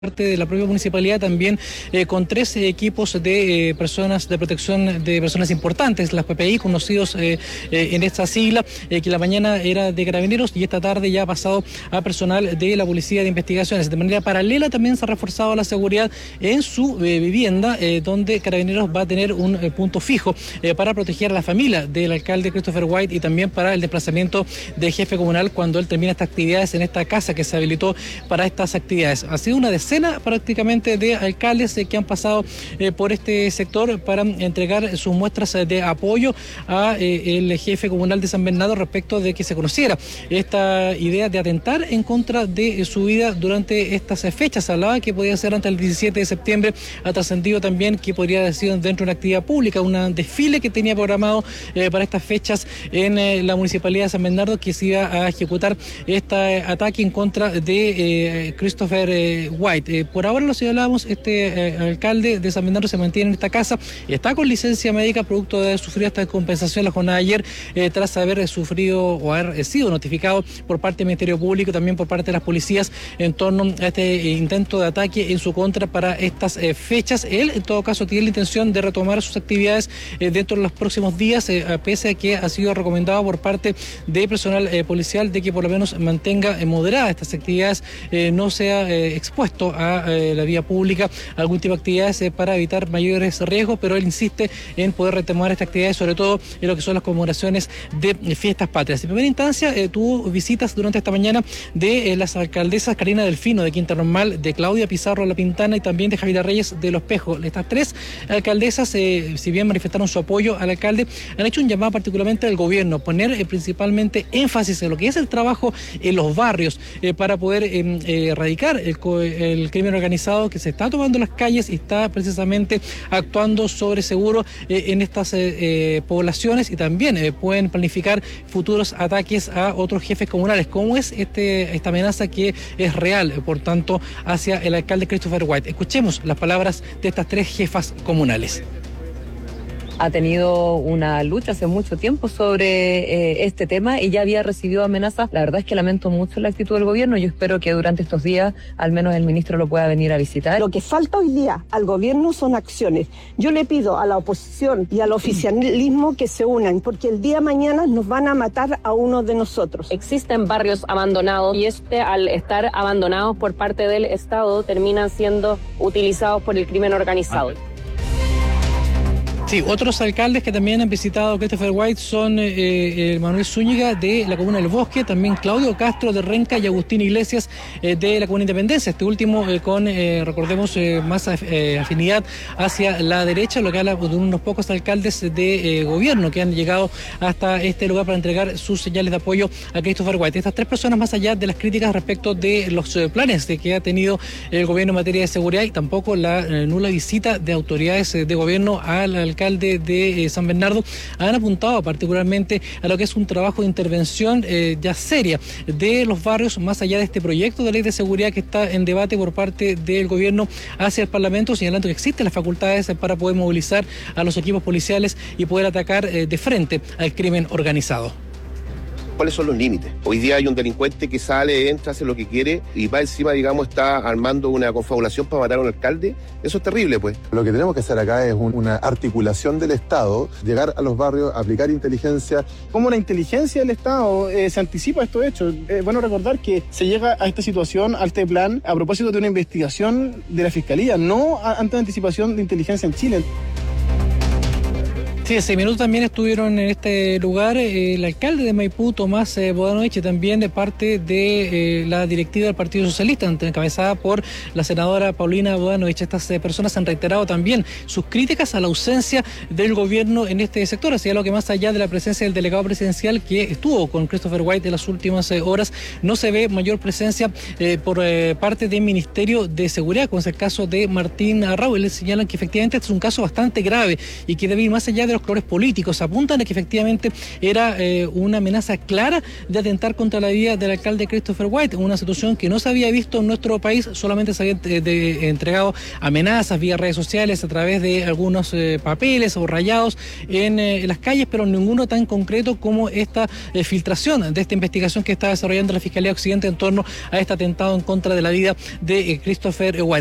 parte de la propia municipalidad también con 13 equipos de personas de protección de personas importantes, las PPI, conocidos en esta sigla, que la mañana era de Carabineros y esta tarde ya ha pasado a personal de la Policía de Investigaciones. De manera paralela también se ha reforzado la seguridad en su vivienda, donde Carabineros va a tener un punto fijo para proteger a la familia del alcalde Christopher White y también para el desplazamiento del jefe comunal cuando él termina estas actividades en esta casa que se habilitó para estas actividades. Ha sido una decena prácticamente de alcaldes que han pasado por este sector para entregar sus muestras de apoyo a el jefe comunal de San Bernardo respecto de que se conociera esta idea de atentar en contra de su vida durante estas fechas. Se hablaba que podía ser antes del 17 de septiembre, ha trascendido también que podría haber sido dentro de una actividad pública, un desfile que tenía programado para estas fechas en la municipalidad de San Bernardo, que se iba a ejecutar este ataque en contra de Christopher White. Por ahora lo señalábamos, este alcalde de San Bernardo se mantiene en esta casa, está con licencia médica producto de haber sufrido esta compensación la jornada de ayer, tras haber sufrido o haber sido notificado por parte del Ministerio Público, también por parte de las policías en torno a este intento de ataque en su contra para estas fechas. Él en todo caso tiene la intención de retomar sus actividades dentro de los próximos días, pese a que ha sido recomendado por parte de personal policial de que por lo menos mantenga moderadas estas actividades, no sea expuesto a la vía pública algún tipo de actividades para evitar mayores riesgos, pero él insiste en poder retomar estas actividades, sobre todo en lo que son las conmemoraciones de fiestas patrias. En primera instancia tuvo visitas durante esta mañana de las alcaldesas Karina Delfino de Quinta Normal, de Claudia Pizarro La Pintana y también de Javiera Reyes de Los Pejos. Estas tres alcaldesas, si bien manifestaron su apoyo al alcalde, han hecho un llamado particularmente al gobierno, poner principalmente énfasis en lo que es el trabajo en los barrios para poder erradicar el crimen organizado que se está tomando las calles y está precisamente actuando sobre seguro en estas poblaciones, y también pueden planificar futuros ataques a otros jefes comunales. ¿Cómo es esta amenaza que es real, por tanto, hacia el alcalde Christopher White? Escuchemos las palabras de estas tres jefas comunales. Ha tenido una lucha hace mucho tiempo sobre este tema y ya había recibido amenazas. La verdad es que lamento mucho la actitud del gobierno. Yo espero que durante estos días al menos el ministro lo pueda venir a visitar. Lo que falta hoy día al gobierno son acciones. Yo le pido a la oposición y al oficialismo que se unan, porque el día de mañana nos van a matar a uno de nosotros. Existen barrios abandonados y al estar abandonados por parte del Estado terminan siendo utilizados por el crimen organizado. Sí, otros alcaldes que también han visitado a Christopher White son Manuel Zúñiga de la Comuna del Bosque, también Claudio Castro de Renca y Agustín Iglesias de la Comuna Independencia. Este último con, recordemos, más afinidad hacia la derecha, lo que habla de unos pocos alcaldes de gobierno que han llegado hasta este lugar para entregar sus señales de apoyo a Christopher White. Estas tres personas, más allá de las críticas respecto de los planes que ha tenido el gobierno en materia de seguridad y tampoco la nula visita de autoridades de gobierno al alcalde de San Bernardo, han apuntado particularmente a lo que es un trabajo de intervención ya seria de los barrios, más allá de este proyecto de ley de seguridad que está en debate por parte del gobierno hacia el Parlamento, señalando que existen las facultades para poder movilizar a los equipos policiales y poder atacar de frente al crimen organizado. ¿Cuáles son los límites? Hoy día hay un delincuente que sale, entra, hace lo que quiere y va encima, digamos, está armando una confabulación para matar a un alcalde. Eso es terrible, pues. Lo que tenemos que hacer acá es una articulación del Estado, llegar a los barrios, aplicar inteligencia. ¿Cómo la inteligencia del Estado se anticipa a estos hechos? Es bueno recordar que se llega a esta situación, a este plan, a propósito de una investigación de la Fiscalía, no ante anticipación de inteligencia en Chile. Sí, hace minutos también estuvieron en este lugar el alcalde de Maipú, Tomás Bodanovich, y también de parte de la directiva del Partido Socialista, encabezada por la senadora Paulina Bodanovich. Estas personas han reiterado también sus críticas a la ausencia del gobierno en este sector, así lo que más allá de la presencia del delegado presidencial que estuvo con Christopher White en las últimas horas, no se ve mayor presencia por parte del Ministerio de Seguridad, como es el caso de Martín Arrau. Les señalan que efectivamente este es un caso bastante grave y que debe ir más allá de los los colores políticos apuntan a que efectivamente era una amenaza clara de atentar contra la vida del alcalde Christopher White, una situación que no se había visto en nuestro país, solamente se habían entregado amenazas vía redes sociales a través de algunos papeles o rayados en las calles, pero ninguno tan concreto como esta filtración de esta investigación que está desarrollando la Fiscalía Occidente en torno a este atentado en contra de la vida de Christopher White.